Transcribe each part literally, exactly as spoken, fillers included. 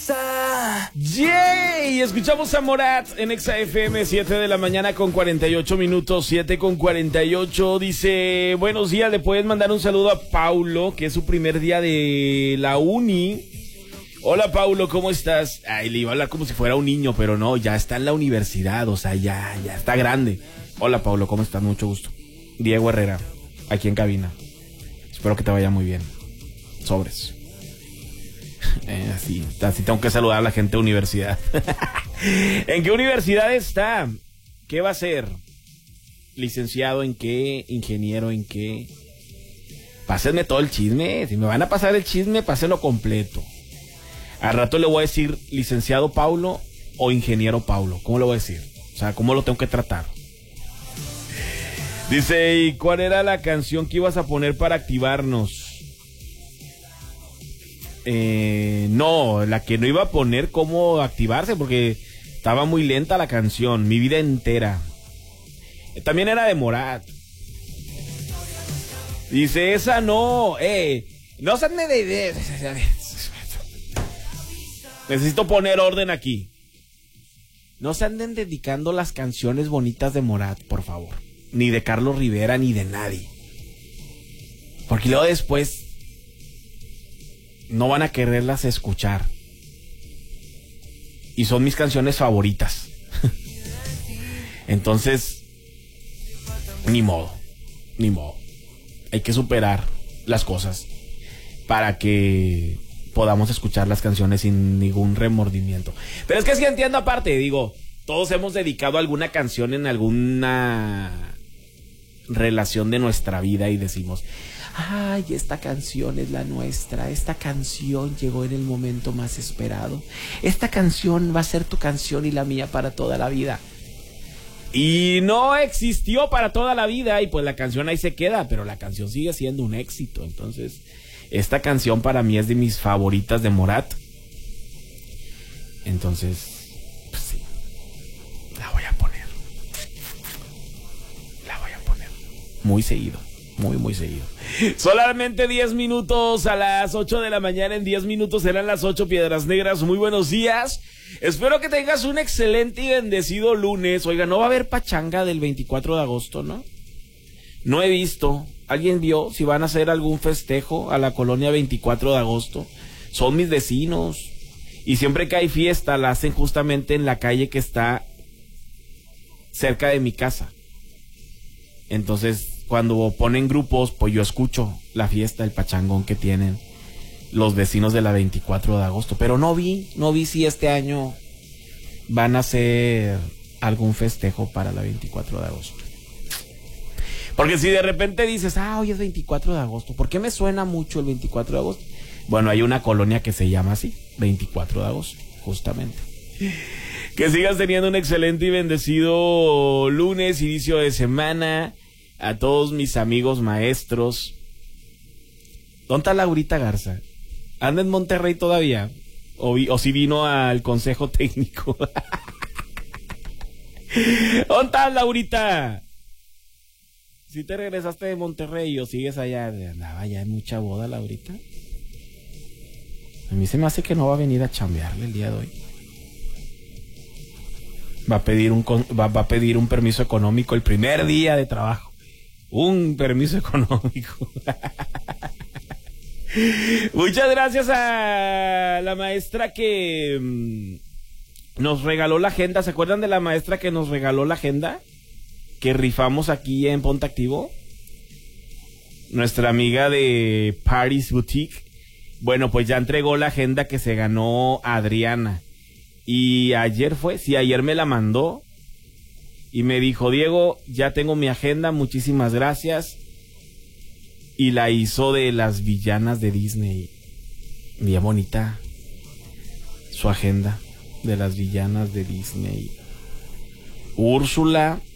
casa. Yay, escuchamos a Morat en Exa F M, siete de la mañana con cuarenta y ocho minutos, siete con cuarenta y ocho. Dice, buenos días, le puedes mandar un saludo a Paulo, que es su primer día de la uni. Hola Paulo, ¿cómo estás? Ay, le iba a hablar como si fuera un niño, pero no, ya está en la universidad, o sea, ya, ya está grande. Hola Paulo, ¿cómo estás? Mucho gusto. Diego Herrera, aquí en cabina. Espero que te vaya muy bien. Sobres. Eh, así, así tengo que saludar a la gente de universidad. ¿En qué universidad está? ¿Qué va a ser? ¿Licenciado en qué? ¿Ingeniero en qué? Pásenme todo el chisme. Si me van a pasar el chisme, pásenlo completo. Al rato le voy a decir licenciado Paulo o ingeniero Paulo. ¿Cómo le voy a decir? O sea, ¿cómo lo tengo que tratar? Dice, ¿y cuál era la canción que ibas a poner para activarnos? Eh, no, la que no iba a poner cómo activarse porque estaba muy lenta la canción, Mi Vida Entera. También era de Morat. Dice, esa no, eh, no se me de... Necesito poner orden aquí. No se anden dedicando las canciones bonitas de Morat, por favor. Ni de Carlos Rivera, ni de nadie. Porque luego después no van a quererlas escuchar. Y son mis canciones favoritas. Entonces, ni modo, ni modo. Hay que superar las cosas para que podamos escuchar las canciones sin ningún remordimiento. Pero es que sí entiendo aparte, digo, todos hemos dedicado alguna canción en alguna relación de nuestra vida y decimos, ay, esta canción es la nuestra, esta canción llegó en el momento más esperado, esta canción va a ser tu canción y la mía para toda la vida. Y no existió para toda la vida y pues la canción ahí se queda, pero la canción sigue siendo un éxito. Entonces, esta canción para mí es de mis favoritas de Morat. Entonces, pues sí, la voy a poner. La voy a poner muy seguido, muy, muy seguido. Solamente diez minutos a las ocho de la mañana. En diez minutos serán las ocho, Piedras Negras. Muy buenos días. Espero que tengas un excelente y bendecido lunes. Oiga, no va a haber pachanga del veinticuatro de agosto, ¿no? No he visto. ¿Alguien vio si van a hacer algún festejo a la colonia veinticuatro de agosto? Son mis vecinos. Y siempre que hay fiesta la hacen justamente en la calle que está cerca de mi casa. Entonces, cuando ponen grupos, pues yo escucho la fiesta, el pachangón que tienen los vecinos de la veinticuatro de agosto. Pero no vi, no vi si este año van a hacer algún festejo para la veinticuatro de agosto. Porque si de repente dices, ah, hoy es veinticuatro de agosto, ¿por qué me suena mucho el veinticuatro de agosto? Bueno, hay una colonia que se llama así, veinticuatro de agosto, justamente. Que sigas teniendo un excelente y bendecido lunes, inicio de semana. A todos mis amigos maestros. ¿Dónde está Laurita Garza? ¿Anda en Monterrey todavía? ¿O, vi, o si vino al consejo técnico? ¿Dónde está Laurita? Si te regresaste de Monterrey o sigues allá, andaba ya en mucha boda, Laurita. A mí se me hace que no va a venir a chambearle el día de hoy. Va a pedir un va, va a pedir un permiso económico el primer día de trabajo. Un permiso económico. Muchas gracias a la maestra que mmm, nos regaló la agenda. ¿Se acuerdan de la maestra que nos regaló la agenda? Que rifamos aquí en Ponte Activo. Nuestra amiga de Paris Boutique. Bueno, pues ya entregó la agenda que se ganó Adriana. Y ayer fue, sí, ayer me la mandó. Y me dijo, Diego, ya tengo mi agenda, muchísimas gracias. Y la hizo de las villanas de Disney. Bien bonita su agenda de las villanas de Disney. Úrsula.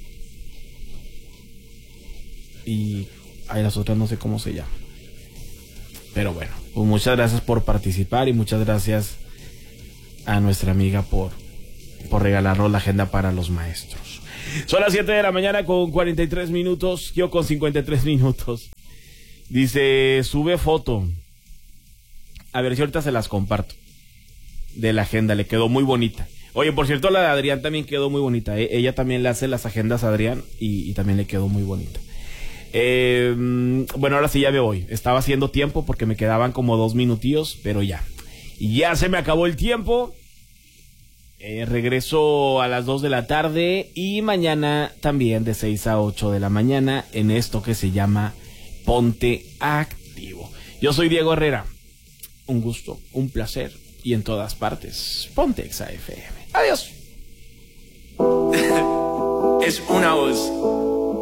Y ay, las otras no sé cómo se llama. Pero bueno, pues muchas gracias por participar y muchas gracias a nuestra amiga por, por regalarnos la agenda para los maestros. Son las siete de la mañana con cuarenta y tres minutos, yo con cincuenta y tres minutos. Dice, sube foto. A ver si ahorita se las comparto. de la agenda, le quedó muy bonita. Oye, por cierto, la de Adrián también quedó muy bonita, ¿eh? Ella también le hace las agendas a Adrián y, y también le quedó muy bonita. Eh, bueno, ahora sí ya me voy. Estaba haciendo tiempo porque me quedaban como dos minutillos, pero ya. Y ya se me acabó el tiempo. Eh, regreso a las dos de la tarde y mañana también de seis a ocho de la mañana en esto que se llama Ponte Activo. Yo soy Diego Herrera. Un gusto, un placer y en todas partes. Ponte Exa F M. Adiós. Es una voz.